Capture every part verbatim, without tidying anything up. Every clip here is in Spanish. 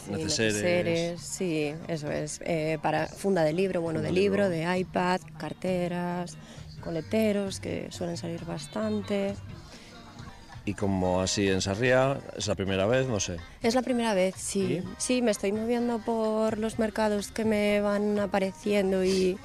sí, neceseres. neceseres, sí, eso es. Eh, para funda de libro, bueno, Funda de de libro, libro. de iPad, carteras, coleteros, que suelen salir bastante. Y como así en Sarriá, es la primera vez, no sé. Es la primera vez, sí. ¿Sí? Sí, me estoy moviendo por los mercados que me van apareciendo y,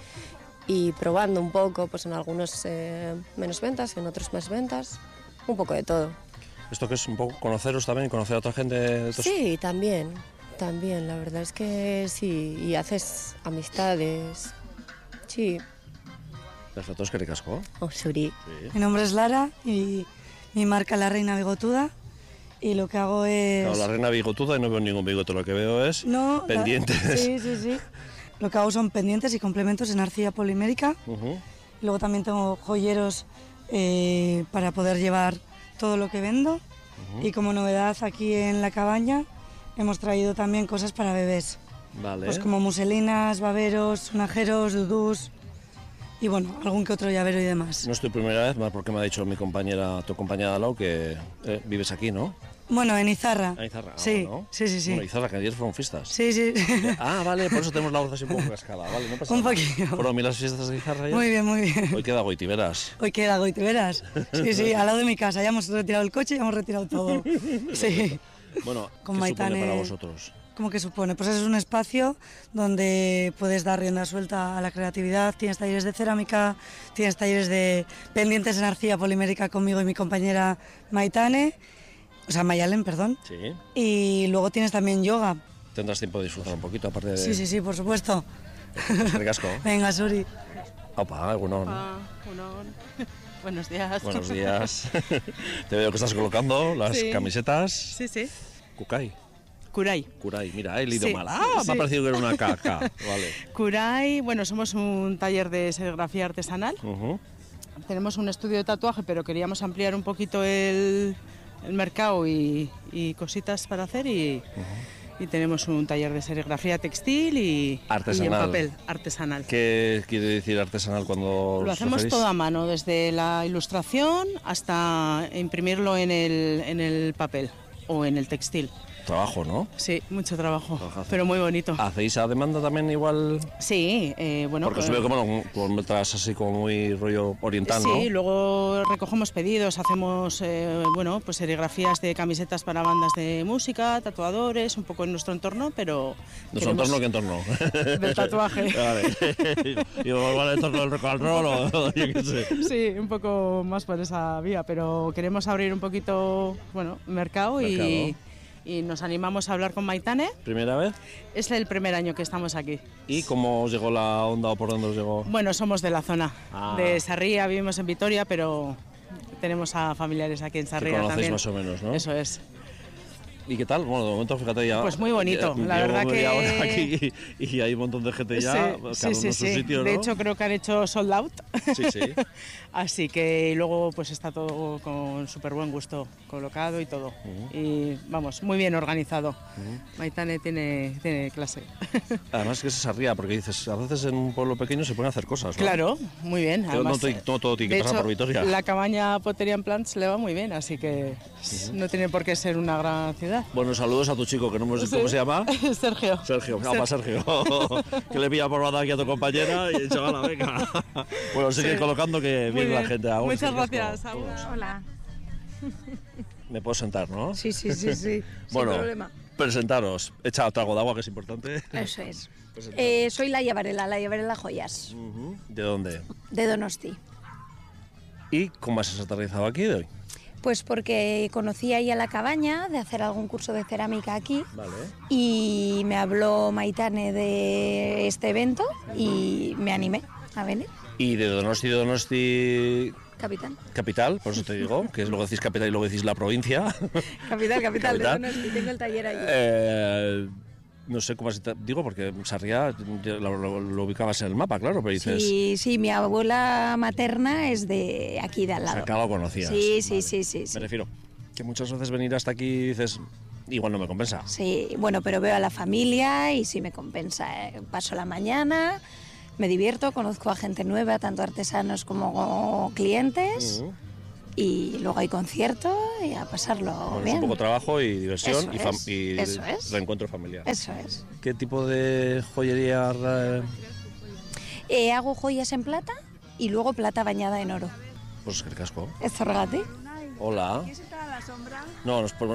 y probando un poco, pues en algunos eh, menos ventas, en otros más ventas, un poco de todo. Esto que es un poco conoceros también, conocer a otra gente de otros... Sí, también, también, la verdad es que sí, y haces amistades, sí. Perfecto, es que ricasco. Oh, Suri. Sí. Mi nombre es Lara y mi marca es La Reina Bigotuda y lo que hago es... Claro, la reina bigotuda y no veo ningún bigote, lo que veo es No, pendientes. La... Sí, sí, sí. Lo que hago son pendientes y complementos en arcilla polimérica. Uh-huh. Luego también tengo joyeros eh, para poder llevar todo lo que vendo. Uh-huh. Y como novedad aquí en la cabaña hemos traído también cosas para bebés. Vale. Pues como muselinas, baberos, sonajeros, dudús y bueno, algún que otro llavero y demás. No estoy primera vez, más porque me ha dicho mi compañera, tu compañera de al lado, que eh, vives aquí, ¿no? Bueno, en Izarra. En Izarra, sí, ¿no? sí, sí, sí. Bueno, Izarra, que ayer fueron fiestas. Sí, sí. Ah, vale, por eso tenemos la voz así un poco cascada, vale, no pasa un nada. poquillo. ¿Fueron bien las fiestas de Izarra ayer? Muy bien, muy bien. Hoy queda Goitiveras. Hoy queda Goitiveras. Sí, sí, al lado de mi casa. Ya hemos retirado el coche y ya hemos retirado todo. Sí. Bueno, Con ¿qué Maitane... supone para vosotros? ¿Cómo que supone? Pues es un espacio donde puedes dar rienda suelta a la creatividad. Tienes talleres de cerámica, tienes talleres de pendientes en arcilla polimérica conmigo y mi compañera Maitane, o sea, Mayalen, perdón. Sí. Y luego tienes también yoga. Tendrás tiempo de disfrutar un poquito, aparte de... Sí, sí, sí, por supuesto. Ricasco. Venga, Suri. Opa, egunon. Opa, egunon. Buenos días. Buenos días. Te veo que estás colocando las sí. camisetas. Sí, sí. Kukai. Kurai. Kurai, mira, he leído sí, mal. Ah, sí. me ha parecido que era una K. K. Vale. Kurai, bueno, somos un taller de serigrafía artesanal. Uh-huh. Tenemos un estudio de tatuaje, pero queríamos ampliar un poquito el, el mercado y, y cositas para hacer y, uh-huh. y tenemos un taller de serigrafía textil y, artesanal. y en papel artesanal. ¿Qué quiere decir artesanal cuando lo hacemos referís? todo a mano, desde la ilustración hasta imprimirlo en el, en el papel o en el textil. Trabajo, ¿no? Sí, mucho trabajo, Trabajazo. pero muy bonito. ¿Hacéis a demanda también igual? Sí, eh, bueno... Porque os veo que bueno, con letras así como muy rollo oriental, sí, ¿no? Sí, luego recogemos pedidos, hacemos eh, bueno, pues serigrafías de camisetas para bandas de música, tatuadores, un poco en nuestro entorno, pero... ¿Nuestro entorno qué entorno? Del tatuaje. Vale. Digo, ¿cuál es el entorno del rock and roll o yo qué sé? Sí, un poco más por esa vía, pero queremos abrir un poquito, bueno, mercado, mercado. y... y nos animamos a hablar con Maitane. ¿Primera vez? Es el primer año que estamos aquí. ¿Y cómo os llegó la onda o por dónde os llegó? Bueno, somos de la zona, ah. de Sarriá, vivimos en Vitoria, pero tenemos a familiares aquí en Sarriá también. Más o menos, ¿no? Eso es. ¿Y qué tal? Bueno, de momento, fíjate ya... Pues muy bonito, ya, la verdad que... Ahora aquí y hay un montón de gente ya, sí, cada sí, uno en sí, su sí. sitio, ¿no? De hecho, creo que han hecho sold out. Sí, sí. Así que luego pues está todo con súper buen gusto colocado y todo. Uh-huh. Y vamos, muy bien organizado. Uh-huh. Maitane tiene, tiene clase. Además que se Sarriá, porque dices, a veces en un pueblo pequeño se pueden hacer cosas, ¿no? Claro, muy bien. Pero además, no, no, no todo tiene que pasar hecho, por Vitoria. La cabaña Pottery and Plants le va muy bien, así que uh-huh. no tiene por qué ser una gran ciudad. Bueno, saludos a tu chico, que no hemos dicho sí. cómo se llama. Sergio. Sergio, vamos Sergio. Sergio. Que le pilla por banda aquí a tu compañera y chavala, venga. Bueno, sigue sí. colocando que muy viene bien. La gente. Aún, muchas gracias. Hola. Me puedo sentar, ¿no? Sí, sí, sí, sí. Bueno, sin problema. Presentaros. Echa trago de agua, que es importante. Eso es. Eh, soy Laia Varela, Laia Varela Joyas. Uh-huh. ¿De dónde? De Donosti. ¿Y cómo has aterrizado aquí de hoy? Pues porque conocí ahí a la cabaña de hacer algún curso de cerámica aquí. Vale. Y me habló Maitane de este evento y me animé a venir. ¿Y de Donosti, Donosti... Capital. Capital, por eso te digo, que es luego decís capital y luego decís la provincia. Capital, capital, capital. de Donosti, tengo el taller allí. Eh, no sé cómo te digo, porque Sarriá lo, lo, lo ubicabas en el mapa, claro, pero dices... Sí, sí, mi abuela materna es de aquí de al lado. O sea, acá lo conocías. Sí, sí, vale. sí, sí, sí. Me refiero que muchas veces venir hasta aquí dices, igual no me compensa. Sí, bueno, pero veo a la familia y sí me compensa. ¿eh? Paso la mañana, me divierto, conozco a gente nueva, tanto artesanos como clientes. Uh-huh. y luego hay concierto y a pasarlo Bueno, bien. es un poco trabajo y diversión Eso y, fam- es, y eso es. reencuentro familiar. Eso es. ¿Qué tipo de joyería? eh, Eh, hago joyas en plata y luego plata bañada en oro. Pues que casco. ¿Es Zorgati? Hola. No, nos